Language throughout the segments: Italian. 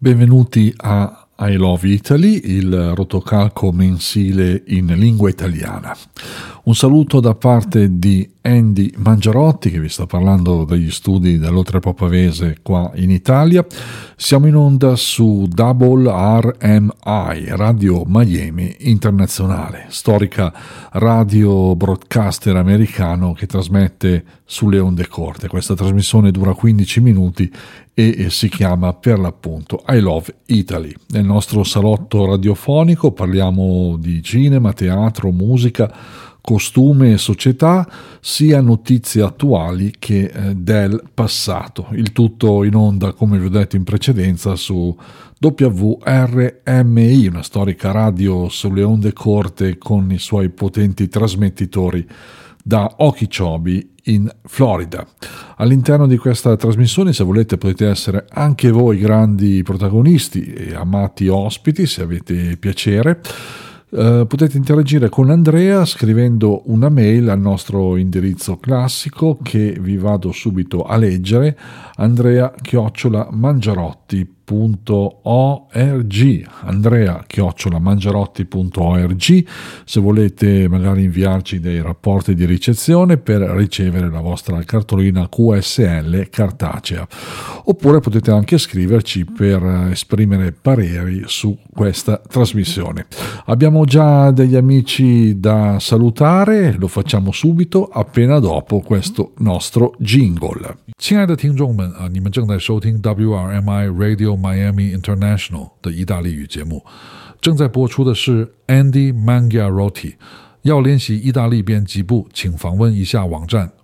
Benvenuti a I Love Italy, il rotocalco mensile in lingua italiana. Un saluto da parte di Andy Mangiarotti, che vi sta parlando dagli studi dell'Oltrepò Pavese qua in Italia. Siamo in onda su RMI, Radio Miami Internazionale, storica radio broadcaster americano che trasmette sulle onde corte. Questa trasmissione dura 15 minuti e si chiama per l'appunto I Love Italy. Nel nostro salotto radiofonico parliamo di cinema, teatro, musica, costume e società, sia notizie attuali che del passato. Il tutto in onda, come vi ho detto in precedenza, su WRMI, una storica radio sulle onde corte con i suoi potenti trasmettitori da Okeechobee in Florida. All'interno di questa trasmissione, se volete, potete essere anche voi grandi protagonisti e amati ospiti, se avete piacere. Potete interagire con Andrea scrivendo una mail al nostro indirizzo classico che vi vado subito a leggere: andrea@mangiarotti.org. Se volete magari inviarci dei rapporti di ricezione per ricevere la vostra cartolina QSL cartacea, oppure potete anche scriverci per esprimere pareri su questa trasmissione. Abbiamo già degli amici da salutare, lo facciamo subito appena dopo questo nostro jingle. 亲爱的听众们你们正在收听 WRMI Radio Miami International 的意大利语节目，正在播出的是 Andy Mangiarotti。要练习意大利编辑部，请访问一下网站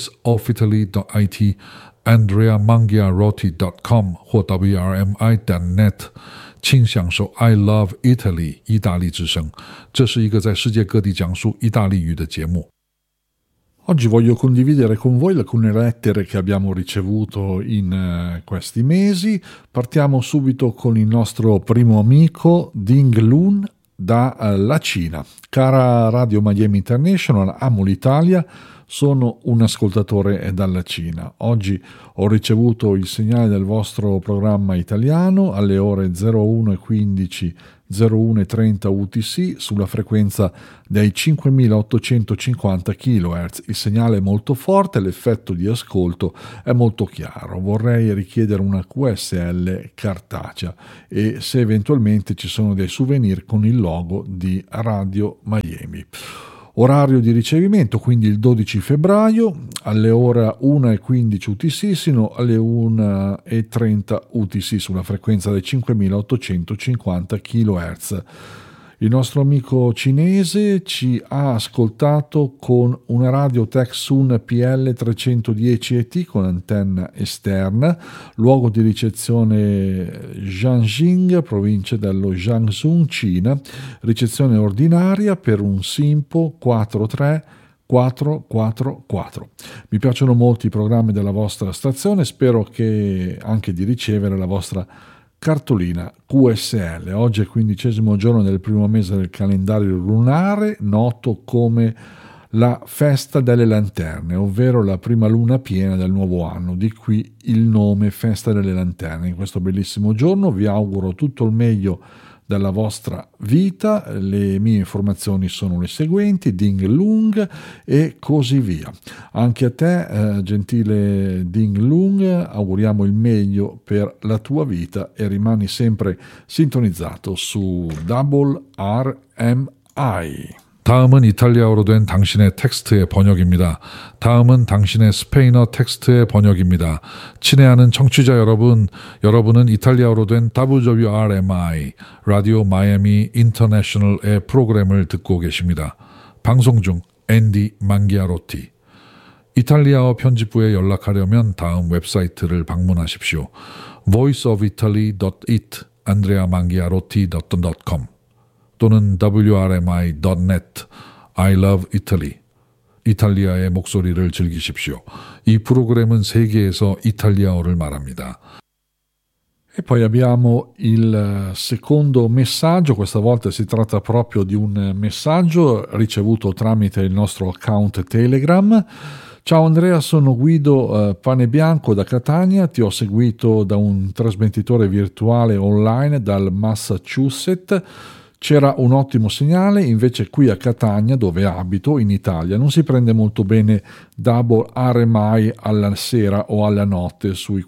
voiceofitaly.it、andreamangiarotti.com 或 wrmi.net， 请享受 I Love Italy 意大利之声。这是一个在世界各地讲述意大利语的节目。Oggi voglio condividere con voi alcune lettere che abbiamo ricevuto in questi mesi. Partiamo subito con il nostro primo amico Ding Lun dalla Cina. Cara Radio Miami International, amo l'Italia, sono un ascoltatore dalla Cina. Oggi ho ricevuto il segnale del vostro programma italiano alle ore 01:15 01:30 UTC sulla frequenza dei 5850 kHz. Il segnale è molto forte, l'effetto di ascolto è molto chiaro. Vorrei richiedere una QSL cartacea e se eventualmente ci sono dei souvenir con il logo di Radio Miami. Orario di ricevimento quindi il 12 febbraio alle ore 1:15 UTC sino alle 1:30 UTC sulla frequenza dei 5850 kHz. Il nostro amico cinese ci ha ascoltato con una radio Tecsun PL310ET con antenna esterna, luogo di ricezione Jiangxing, provincia dello Jiangsu, Cina, ricezione ordinaria per un SINPO 43444. Mi piacciono molto i programmi della vostra stazione, spero che anche di ricevere la vostra cartolina QSL. Oggi è il 15° giorno del primo mese del calendario lunare, noto come la festa delle lanterne, ovvero la prima luna piena del nuovo anno, di qui il nome Festa delle Lanterne. In questo bellissimo giorno vi auguro tutto il meglio dalla vostra vita. Le mie informazioni sono le seguenti: Ding Lung e così via. Anche a te, gentile Ding Lung, auguriamo il meglio per la tua vita e rimani sempre sintonizzato su WRMI. 다음은 이탈리아어로 된 당신의 텍스트의 번역입니다. 다음은 당신의 스페인어 텍스트의 번역입니다. 친애하는 청취자 여러분, 여러분은 이탈리아어로 된 WRMI, 라디오 마이애미 인터내셔널의 프로그램을 듣고 계십니다. 방송 중 앤디 망기아로티. 이탈리아어 편집부에 연락하려면 다음 웹사이트를 방문하십시오. voiceofitaly.it, andreamangiarotti.com 또는 wrmi.net, I Love Italy. 이탈리아의 목소리를 즐기십시오. 이 프로그램은 세계에서 이탈리아어를 말합니다. E poi abbiamo il secondo messaggio, questa volta si tratta proprio di un messaggio ricevuto tramite il nostro account Telegram. Ciao Andrea, sono Guido Panebianco da Catania, ti ho seguito da un trasmettitore virtuale online dal Massachusetts. C'era un ottimo segnale, invece qui a Catania, dove abito, in Italia, non si prende molto bene Double RMI alla sera o alla notte sui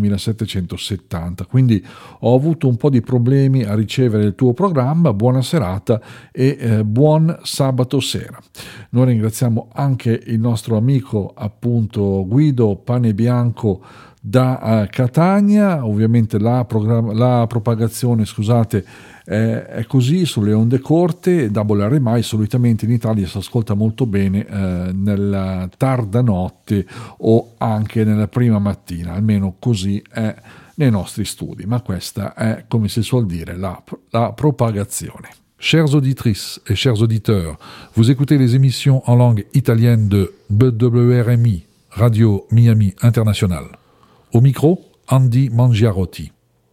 15.770, quindi ho avuto un po' di problemi a ricevere il tuo programma. Buona serata e buon sabato sera. Noi ringraziamo anche il nostro amico appunto Guido Panebianco da Catania. Ovviamente la propagazione, scusate, è così sulle onde corte. Double RMI solitamente in Italia si ascolta molto bene nella tarda notte o anche nella prima mattina, almeno così è nei nostri studi, ma questa è, come si suol dire, la propagazione. Chères auditrices et chers auditeurs, vous écoutez les émissions en langue italienne de BWRMI, Radio Miami International. Au micro, Andy Mangiarotti.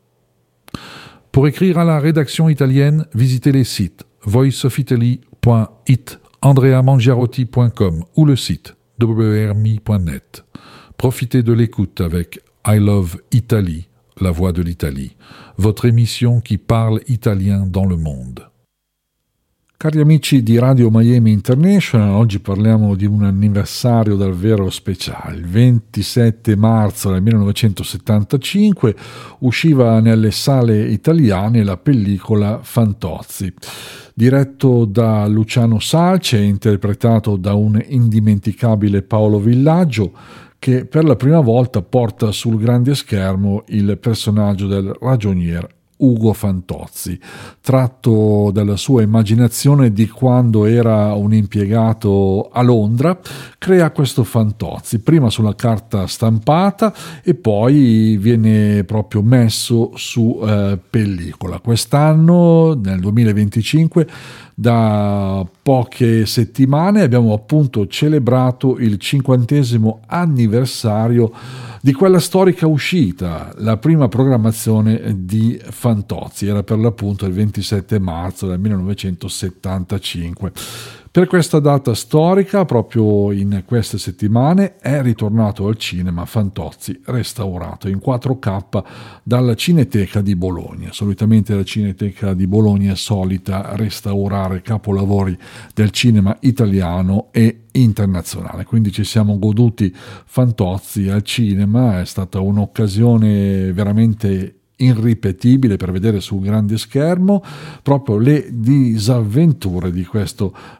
Pour écrire à la rédaction italienne, visitez les sites voiceofitaly.it, andreamangiarotti.com ou le site wrmi.net. Profitez de l'écoute avec I Love Italy, la voix de l'Italie, votre émission qui parle italien dans le monde. Cari amici di Radio Miami International, oggi parliamo di un anniversario davvero speciale. Il 27 marzo del 1975 usciva nelle sale italiane la pellicola Fantozzi, diretto da Luciano Salce e interpretato da un indimenticabile Paolo Villaggio, che per la prima volta porta sul grande schermo il personaggio del ragionier Ugo Fantozzi, tratto dalla sua immaginazione di quando era un impiegato a Londra. Crea questo Fantozzi, prima sulla carta stampata e poi viene proprio messo su pellicola. Quest'anno, nel 2025, da poche settimane abbiamo appunto celebrato il 50° anniversario di quella storica uscita. La prima programmazione di Fantozzi era per l'appunto il 27 marzo del 1975. Per questa data storica, proprio in queste settimane, è ritornato al cinema Fantozzi, restaurato in 4K dalla Cineteca di Bologna. Solitamente la Cineteca di Bologna è solita restaurare capolavori del cinema italiano e internazionale, quindi ci siamo goduti Fantozzi al cinema. È stata un'occasione veramente irripetibile per vedere sul grande schermo proprio le disavventure di questo